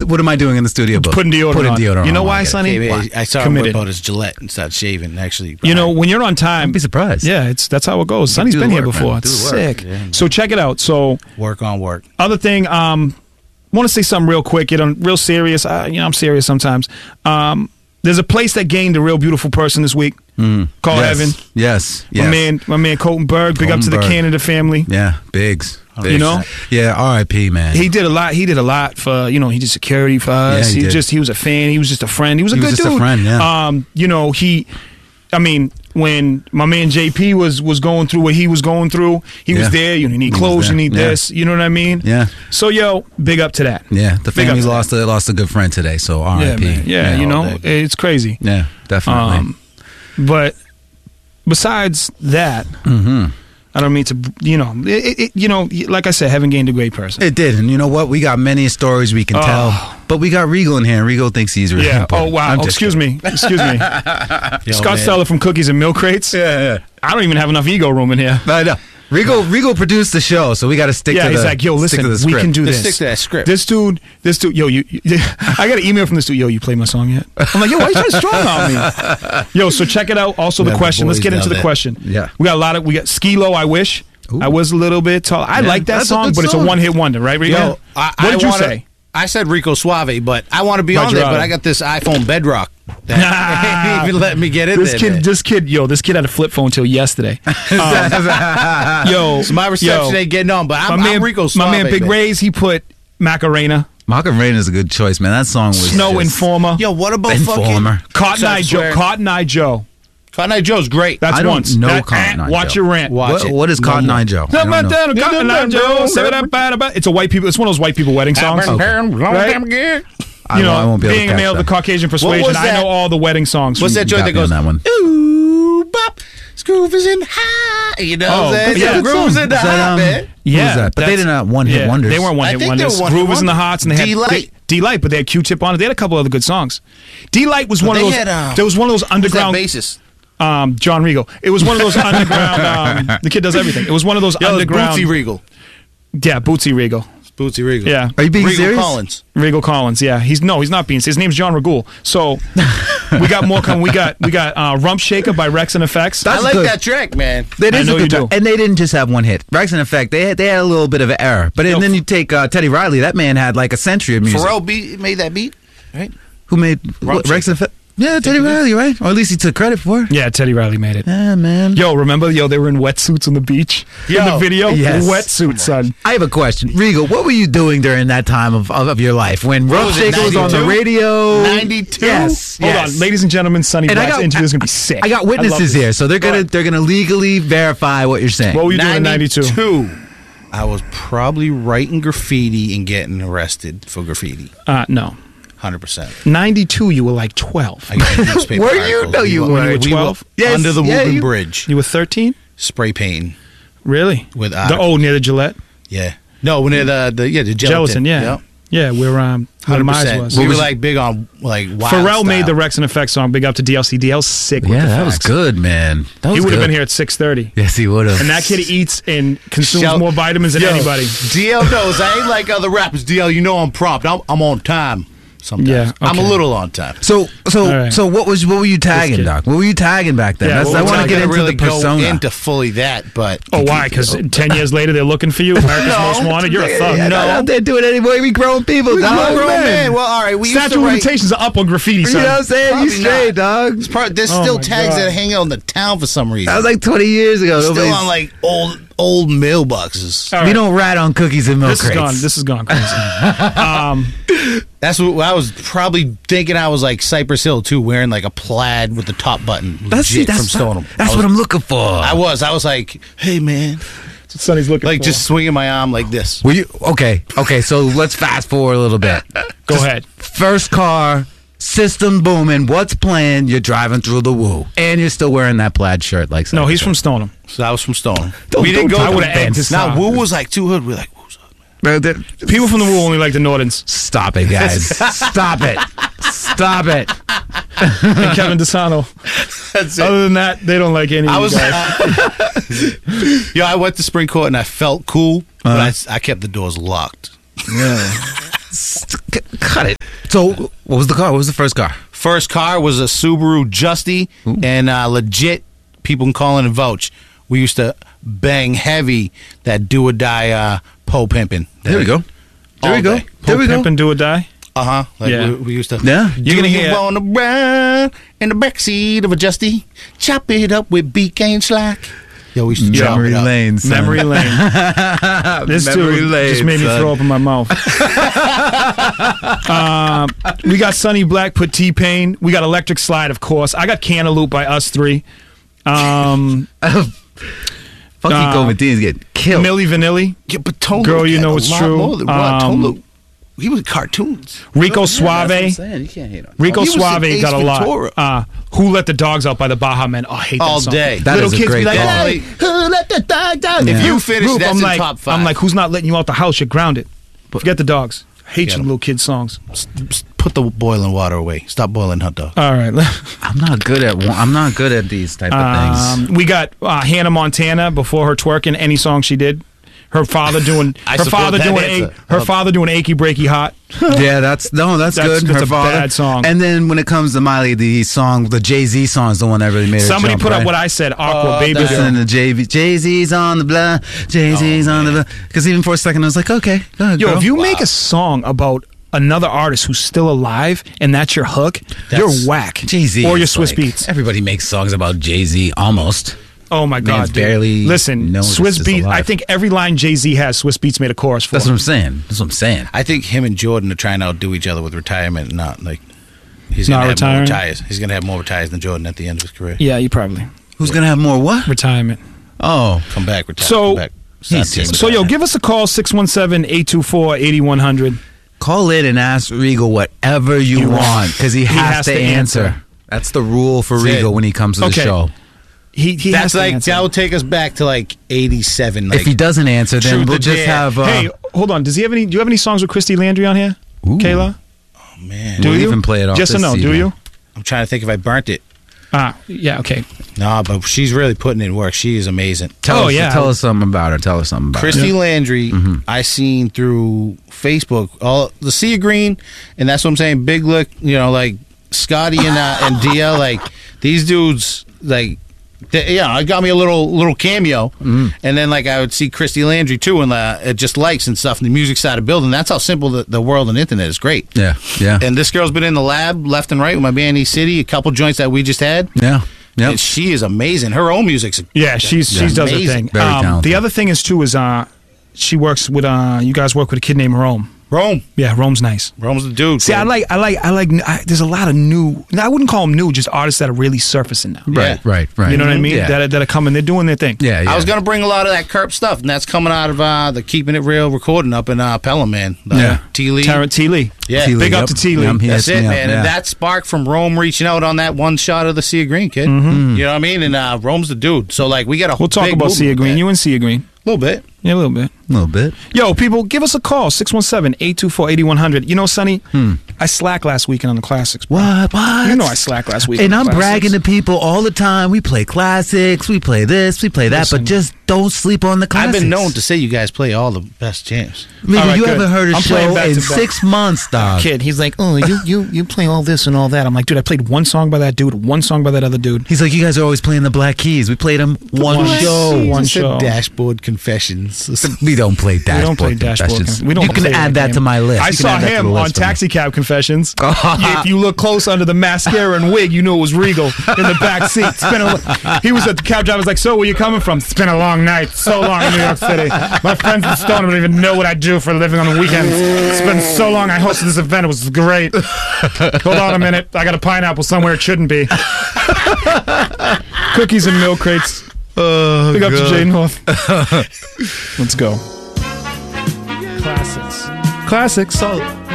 What am I doing in the studio? Putting deodorant on. You know why, Okay. Sonny? I saw him whip out his Gillette and start shaving. Actually, You know, when you're on time, I'd be surprised. Yeah, that's how it goes. Sonny's do been the here work, before. man. It's Do the work. sick. Yeah. So check it out. So work on work. other thing, want to say something real quick. Get on real serious. I'm serious sometimes. There's a place that gained a real beautiful person this week. Called Evan. Yes. My man Colton Berg. Big up to the Colton Berg. Canada family. Yeah, Biggs. You know? Yeah, R.I.P. man. He did a lot. He did a lot for, he did security for us. Yeah, he did. He was a fan. He was just a friend. He was a He good was just dude. a friend, yeah. When my man JP was going through what he was going through, he was there. You need clothes, you need this. You know what I mean? Yeah. So big up to that. Yeah, the Big family up to lost a good friend today, so R.I.P. man. Yeah, it's crazy. Yeah, definitely. But besides that, I don't mean to, like I said, Heaven gained a great person. It did, and you know what? We got many stories we can tell, but we got Regal in here, and Regal thinks he's really important. Oh, wow. Excuse me. Scott Steller from Cookies and Milk Crates. Yeah. I don't even have enough ego room in here. I know. Regal produced the show, so we got to stick to the he's like, yo, listen, we can do this. Stick to that script. This dude, I got an email from this dude. Yo, you played my song yet? I'm like, yo, why you trying to strong on me? Yo, so check it out. Also, the question. Let's get into the question. Yeah. We got Skilo, I Wish. Ooh. I was a little bit tall. I like that that's a song, good but it's a song. one-hit wonder, right, Rico? Yo, what did you say? I said Rico Suave, but I want to be on there. But I got this iPhone Bedrock that ain't even let me get in This there. kid had a flip phone till yesterday. So my reception ain't getting on, but I'm Rico Suave. My man Big Rays, he put Macarena, Macarena is a good choice, man. That song was Snow just Informer. Yo, what about Informer. fucking Cotton Eye Joe. Cotton Eye Joe's great. That's I don't once. know Cotton Eye Watch Joe. your rant. Watch it. What is Cotton Eye Joe? I don't know. Cotton Eye Joe. It's a white people. It's one of those white people wedding songs. Right? I won't be able to being a catch male of the that. Caucasian persuasion, was I that? know all the wedding songs. What's that joint that Got me goes? on that one. Ooh, bop, groove is in high. You know what I'm saying? yeah. Groove's in the Is that, high, man. Who was that? But they didn't have one-hit wonders. They weren't I one-hit think they wonders. were one-hit Groove was in the wonders. Hots, and they had D-Light. D-Light, but they had Q-Tip on it. They had a couple other good songs. D-Light was one of they those. had, There was one of those Who's that underground. bassist? John Regal. It was one of those underground. The kid does everything. It was one of those Yo, underground. Bootsy Regal. Yeah, Bootsy Regal. Bootsy Regal. Yeah. Are you being Regal serious? Collins. Regal Collins, yeah, he's not being. His name's John Regul. So we got more coming. We got Rump Shaker by Rex and Effects. I like good. that track, man. That I is know a good you track. do. And they didn't just have one hit. Rex and Effect, they had a little bit of an error. But and then you take Teddy Riley. That man had like a century of music. Pharrell made that beat, right? Who made Rex and Effect? Yeah, Teddy Riley, right? Or at least he took credit for it. Yeah, Teddy Riley made it. Yeah, man. Yo, remember? They were in wetsuits on the beach in the video. yes. Wetsuit, son. I have a question. Regal, what were you doing during that time of your life? When Rump was it, Shaker was on the 92? radio? 92? Yes. Hold on, ladies and gentlemen, Sonny And I Black's got- interview is gonna be sick. I got love witnesses this. here, so they're Go gonna ahead. legally verify what you're saying. What were you doing in '92? 92. I was probably writing graffiti and getting arrested for graffiti. No. 100%. '92, you were like 12. I got newspaper Were you? articles. No, you We weren't. we 12? Yes, under the yeah, Woburn you- Bridge. You were 13? Spray paint. Really? With near the Gillette. Yeah. No, near the Gelatin, yeah. Yep. Yeah, where the Myers was. We were like big on like wild Pharrell style. made the Rex and Effects song. Big up to DLC. DL's sick with Yeah, the that was facts. good, man. That was He would have good. been here at 6:30. Yes, he would have. And that kid eats and consumes Shout- more vitamins than Yo, anybody. DL knows I ain't like other rappers. DL, you know I'm prompt. I'm on time. Sometimes Yeah, I'm a okay. little on time. So right. what were you tagging, kid. Doc? What were you tagging back then? Yeah, That's, what I was want I to get gonna into really the persona. go into fully that, but Oh, why? Because 10 years later they're looking for you. America's Most Wanted. You're a thug. Yeah, not out there doing it anymore. We grown people, dog. grown man. Well, all right. We used Statute to of write. limitations are up on graffiti, You son. know what I'm saying? Probably You straight, not. dog. There's Oh still my tags God. that hang out in the town for some reason. That was like 20 years ago. Still Nobody's- on like old mailboxes. All We right. don't rat on cookies and milk This is crates. gone. This is gone crazy. That's what I was probably thinking. I was like Cypress Hill too, wearing like a plaid with the top button. Legit from Stoneham. That's what I'm looking for. I was like, hey man, Sonny's looking like for. just swinging my arm like this. Were you okay? So let's fast forward a little bit. Go ahead. First car, system booming. What's playing? You're driving through the woo, and you're still wearing that plaid shirt. Like No, he's from Stoneham. So I was from Stoneham. Don't- don't I talk would have egged his Now town. Woo was like too hood. We're like, Woo's hood, man. People from the Woo only like the Nortons. Stop it, guys. Stop it. Stop it. And Kevin DeSano. That's it. Other than that, they don't like any I of was, you guys. I went to spring court and I felt cool, but I kept the doors locked. Cut it. So, what was the car? What was the first car? First car was a Subaru Justy, and legit, people can call in and vouch. We used to bang heavy that do or die Poe pimping. There we go. There we go. Day. There we go. Pimp and do or die. Like Yeah. we used to. Yeah. You're gonna hear- on the ride in the backseat of a Justy, chop it up with BK and Slack. Yo, we used to chop Memory it up. lane, son. Memory lane. This Memory dude lane, just made me son. throw up in my mouth. We got Sonny Black, put T-Pain. We got Electric Slide, of course. I got Cantaloupe by Us Three. Fucking Goldman's getting killed. Milli Vanilli. Yeah, but Tone Girl, Loc you had know a it's lot true. more than what? Tone Loc, he was cartoons. Rico That's what I'm Suave. saying. You can't hate on. Rico He was in Suave Ace got a Ventura. lot. Who Let the Dogs Out by the Baha Men. Oh, I hate that All song. day. That Little is a kids great be like, song. hey, who let the dogs out? Yeah. If you finish, Roof, that's I'm in like, top 5. I'm like, who's not letting you out the house? You're grounded. Forget the dogs. Hate Yeah. you little kids songs. Put the boiling water away. Stop boiling hot dog. All right. I'm not good at these type of things. We got Hannah Montana before her twerking any song she did. Her father doing I support that answer. her father doing Achy Breaky Hot. Yeah, that's good. That's Her a father. bad song. And then when it comes to Miley, the song, the Jay-Z song is the one that really made her Somebody jump, put right? up what I said. Aqua Baby that- Girl. Listen to Jay-Z's on the block, Jay-Z's on the block. Because even for a second, I was like, okay, go ahead, Yo, girl. if you make a song about another artist who's still alive and that's your hook, you're whack. Jay-Z Or your is Swiss like- Beats. Everybody makes songs about Jay-Z, almost. Oh my God, Man's dude. barely Listen, knows Swiss this is Beats. I alive. think every line Jay-Z has, Swiss Beats made a chorus for. That's what I'm saying. That's what I'm saying. I think him and Jordan are trying to outdo each other with retirement. Not like he's Not gonna have retiring? more retires. He's gonna have more retires than Jordan at the end of his career. Yeah, you probably Who's going to have more what? retirement. Oh. Come back, retire. So- come back. He's Stop just- So yo, retire. give us a call 617-824-8100. Call in and ask Regal whatever you want because he has to answer. That's the rule for That's Regal it. when he comes to the Okay. show. He has That's to like answer. that will take us back to like '87. Like, If he doesn't answer, then Truth we'll or just Dare. have. Hey, hold on. Do you have any songs with Christy Landry on here? Ooh. Kayla? oh man, Do We'll you? even play it off Yes or this no? Do CD. you? I'm trying to think if I burnt it. Yeah, okay. No, but she's really putting in work. She is amazing. Tell Oh, us something about her. Tell us something about Christy her. Landry, I seen through Facebook all the Sea of Green, and that's what I'm saying. Big Look, like Scotty and DL, like these dudes, like. It got me a little cameo, and then like I would see Christy Landry too, and it just likes and stuff, and the music started building. That's how simple the world and internet is. Great. Yeah, yeah, And this girl's been in the lab left and right with my band East City, a couple joints that we just had. yeah, yeah. And she is amazing. Her own music's Yeah, she does her amazing. thing. Very talented. The other thing is too is she works with you guys work with a kid named Rome. Rome. Yeah, Rome's nice. Rome's the dude. See, kid. there's a lot of new. I wouldn't call them new, just artists that are really surfacing now. Right, Yeah. right. You know what I mean? Yeah, That are coming. They're doing their thing. yeah, yeah. I was gonna bring a lot of that Kerp stuff, and that's coming out of the Keeping It Real recording up in Pelham, man. Yeah. T. Lee. Tarrant T. Lee. Yeah. T. Lee, Big up yep. to T. Lee. Yep, he That's hits it, me up, man. yeah. And that sparked from Rome reaching out on that one shot of the Sea of Green, kid. You know what I mean? And Rome's the dude. So like we got a We'll talk big about movement Sea of with Green. that. You and Sea of Green. A little bit. Yeah, a little bit. A little bit. Yo, people, give us a call, 617-824-8100. You know, Sonny, I slacked last weekend on the classics. Bro. What? You know I slacked last week. And on I'm the classics. bragging to people all the time. We play classics. We play this. We play that. Listen. But just don't sleep on the classics. I've been known to say you guys play all the best jams. Maybe All right, you good. haven't heard a I'm playing show back in to back. 6 months, dog. Kid, he's like, oh, you play all this and all that. I'm like, dude, I played one song by that dude, one song by that other dude. He's like, you guys are always playing the Black Keys. We played them one What? show. One Just said show. Dashboard Confessions. We don't play Dashboard. We don't play Dashboard. Confessions. We don't You can play add that game. to my list. I You can saw add that to him the list on for me. Taxi Cab Confessions. If you look close under the mascara and wig, you knew it was Regal in the back seat. He was at the cab driver. Was like, so where you coming from? It's been a long night. So long in New York City. My friends in Stone don't even know what I do for a living on the weekends. It's been so long. I hosted this event. It was great. Hold on a minute. I got a pineapple somewhere it shouldn't be. Cookies and milk crates. Oh, Big up to God. Jay North. Let's go. Classics. Classics.